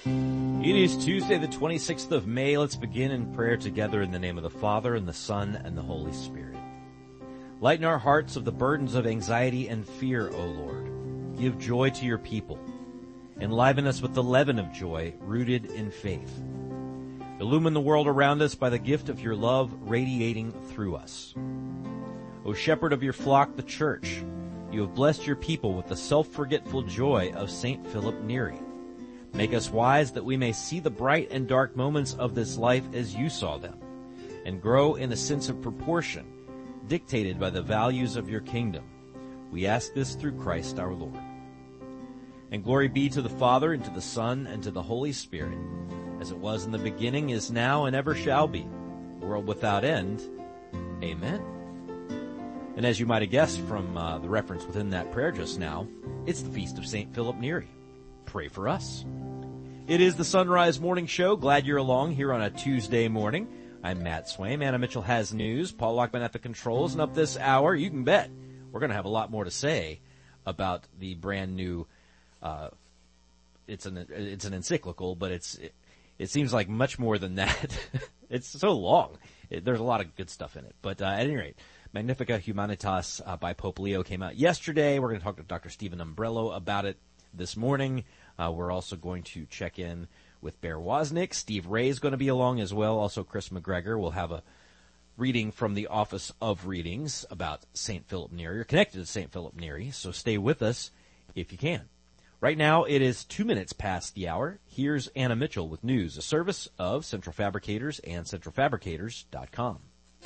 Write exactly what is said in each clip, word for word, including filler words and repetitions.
It is Tuesday, the twenty-sixth of May. Let's begin in prayer together in the name of the Father, and the Son, and the Holy Spirit. Lighten our hearts of the burdens of anxiety and fear, O Lord. Give joy to your people. Enliven us with the leaven of joy, rooted in faith. Illumine the world around us by the gift of your love radiating through us. O shepherd of your flock, the church, you have blessed your people with the self-forgetful joy of Saint Philip Neri. Make us wise that we may see the bright and dark moments of this life as you saw them, and grow in a sense of proportion, dictated by the values of your kingdom. We ask this through Christ our Lord. And glory be to the Father, and to the Son, and to the Holy Spirit, as it was in the beginning, is now, and ever shall be, world without end. Amen. And as you might have guessed from uh, the reference within that prayer just now, it's the feast of Saint Philip Neri. Pray for us. It is the Sunrise Morning Show. Glad you're along here on a Tuesday morning. I'm Matt Swaim. Anna Mitchell has news. Paul Lockman at the controls. And up this hour, you can bet we're going to have a lot more to say about the brand new, uh, it's an, it's an encyclical, but it's, it, it seems like much more than that. It's so long. It, there's a lot of good stuff in it. But, uh, at any rate, Magnificat Humanitas, uh, by Pope Leo came out yesterday. We're going to talk to Doctor Stephen Umbrello about it this morning. Uh, we're also going to check in with Bear Wozniak. Steve Ray is going to be along as well. Also, Chris McGregor will have a reading from the Office of Readings about Saint Philip Neri, or connected to Saint Philip Neri, so stay with us if you can. Right now, it is two minutes past the hour. Here's Anna Mitchell with news, a service of Central Fabricators and central fabricators dot com.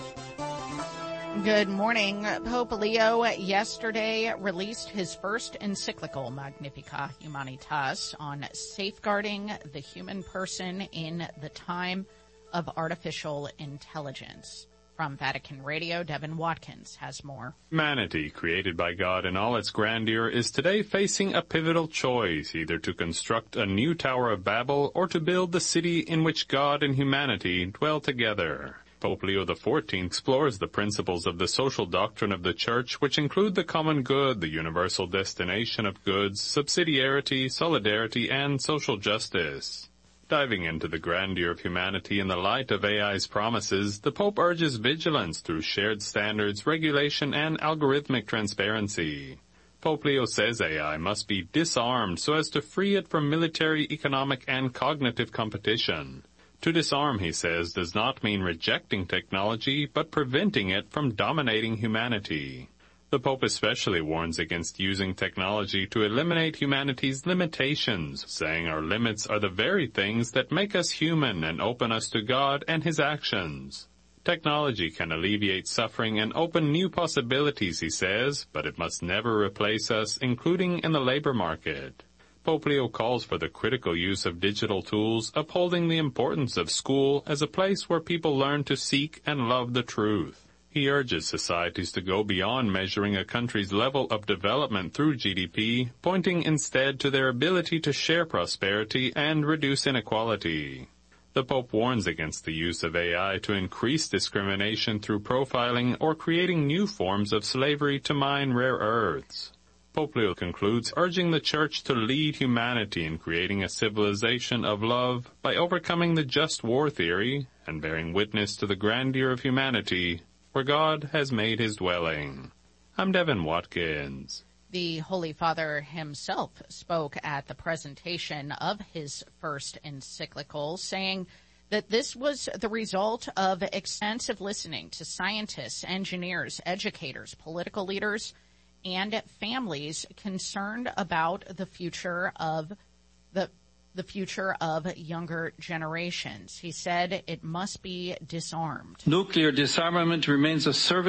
Good morning. Pope Leo yesterday released his first encyclical, Magnificat Humanitas, on safeguarding the human person in the time of artificial intelligence. From Vatican Radio, Devin Watkins has more. Humanity, created by God in all its grandeur, is today facing a pivotal choice, either to construct a new Tower of Babel or to build the city in which God and humanity dwell together. Pope Leo the fourteenth explores the principles of the social doctrine of the Church, which include the common good, the universal destination of goods, subsidiarity, solidarity, and social justice. Diving into the grandeur of humanity in the light of A I's promises, the Pope urges vigilance through shared standards, regulation, and algorithmic transparency. Pope Leo says A I must be disarmed so as to free it from military, economic, and cognitive competition. To disarm, he says, does not mean rejecting technology, but preventing it from dominating humanity. The Pope especially warns against using technology to eliminate humanity's limitations, saying our limits are the very things that make us human and open us to God and His actions. Technology can alleviate suffering and open new possibilities, he says, but it must never replace us, including in the labor market. Pope Leo calls for the critical use of digital tools, upholding the importance of school as a place where people learn to seek and love the truth. He urges societies to go beyond measuring a country's level of development through G D P, pointing instead to their ability to share prosperity and reduce inequality. The Pope warns against the use of A I to increase discrimination through profiling or creating new forms of slavery to mine rare earths. Pope Leo concludes urging the Church to lead humanity in creating a civilization of love by overcoming the just war theory and bearing witness to the grandeur of humanity where God has made his dwelling. I'm Devin Watkins. The Holy Father himself spoke at the presentation of his first encyclical, saying that this was the result of extensive listening to scientists, engineers, educators, political leaders, and families concerned about the future of the the future of younger generations. He said it must be disarmed. Nuclear disarmament remains a service